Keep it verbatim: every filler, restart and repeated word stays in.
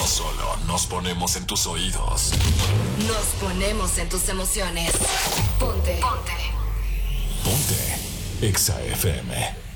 No solo nos ponemos en tus oídos, nos ponemos en tus emociones. Ponte. Ponte. Ponte Exa F M.